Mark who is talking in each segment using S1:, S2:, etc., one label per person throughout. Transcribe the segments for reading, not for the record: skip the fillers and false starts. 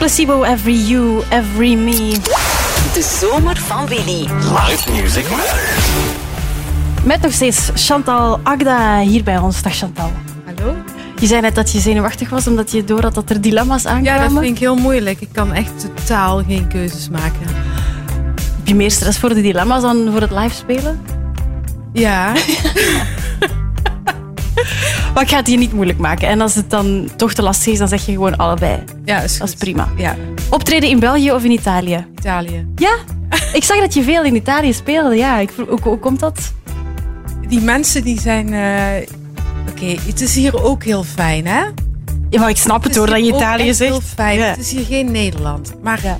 S1: Placebo, Every You, Every Me.
S2: De zomer van Willy.
S3: Live Music Matters.
S1: Met nog steeds Chantal Agda hier bij ons. Dag Chantal.
S4: Hallo?
S1: Je zei net dat je zenuwachtig was omdat je door had dat er dilemma's aankwamen.
S4: Ja, dat vind ik heel moeilijk. Ik kan echt totaal geen keuzes maken.
S1: Heb je meer stress voor de dilemma's dan voor het live spelen?
S4: Ja.
S1: Maar ik ga het je niet moeilijk maken. En als het dan toch te lastig is, dan zeg je gewoon allebei.
S4: Ja, is
S1: Dat is prima.
S4: Ja,
S1: Optreden in België of in Italië?
S4: Italië.
S1: Ja? Ik zag dat je veel in Italië speelde. Ja, ik vroeg, hoe komt dat?
S4: Die mensen die zijn... Oké, het is hier ook heel fijn, hè?
S1: Ja, maar ik snap het hoor dat je Italië
S4: zegt.
S1: zegt.
S4: Heel fijn.
S1: Ja.
S4: Het is hier geen Nederland. Maar
S1: Ja.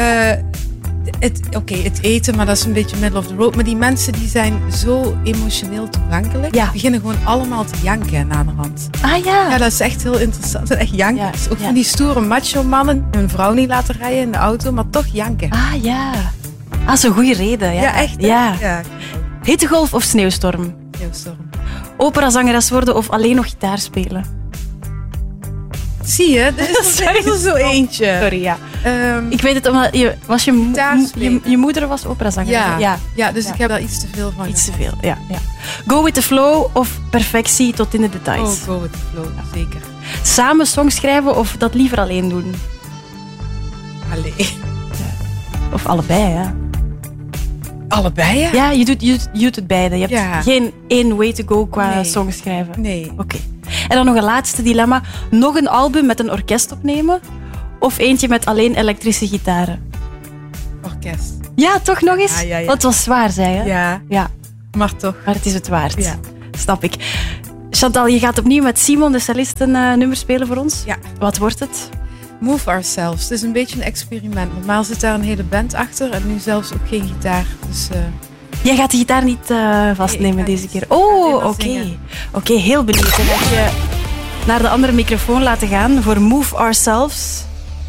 S4: het eten, maar dat is een beetje middle of the road. Maar die mensen die zijn zo emotioneel toegankelijk.
S1: Ja.
S4: Die beginnen gewoon allemaal te janken aan de hand.
S1: Ah ja.
S4: Ja, dat is echt heel interessant. Echt jankers.
S1: Ja,
S4: Ook
S1: ja.
S4: van die stoere macho mannen. Hun vrouw niet laten rijden in de auto, maar toch janken.
S1: Ah ja. Ah, dat is een goede reden. Ja,
S4: Ja, echt. hè?
S1: Ja.
S4: Ja.
S1: Hittegolf of sneeuwstorm?
S4: Sneeuwstorm.
S1: Operazangeres worden of alleen nog gitaar spelen?
S4: Zie je, er is er zo eentje.
S1: Sorry, ja.
S4: Ehm,
S1: Ik weet het, omdat
S4: Gitaar spelen.
S1: je moeder was operazangeres.
S4: ja, dus
S1: Ja.
S4: ik heb daar iets te veel van.
S1: Iets te veel, ja. Go with the flow of perfectie tot in de details?
S4: Oh, go with the flow, zeker.
S1: Samen songs schrijven of dat liever alleen doen?
S4: Allee.
S1: Of allebei, ja.
S4: Allebei, ja?
S1: Ja, je doet het beide. Je hebt
S4: Ja.
S1: geen één way to go qua
S4: Nee.
S1: songs schrijven.
S4: Nee.
S1: Oké. En dan nog een laatste dilemma. Nog een album met een orkest opnemen of eentje met alleen elektrische gitaren?
S4: Orkest.
S1: Ja, toch nog eens?
S4: Ja.
S1: Want het was zwaar, zei je?
S4: Ja,
S1: Ja,
S4: maar toch.
S1: maar het is het waard.
S4: Ja.
S1: Snap ik. Chantal, je gaat opnieuw met Simon, de cellist, een nummer spelen voor ons.
S4: Ja.
S1: Wat wordt het?
S4: Move Ourselves. Het is een beetje een experiment. Normaal zit daar een hele band achter en nu zelfs ook geen gitaar. Dus
S1: Jij gaat de gitaar niet vastnemen
S4: Nee, ik ga
S1: deze
S4: niet.
S1: keer.
S4: Ik ga alleen
S1: Oh,
S4: maar
S1: oké.
S4: zingen.
S1: Oké, heel benieuwd. Dan ga ik je naar de andere microfoon laten gaan voor Move Ourselves.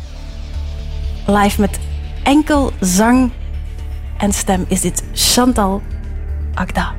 S1: Live met enkel zang en stem is dit Chantal Agda.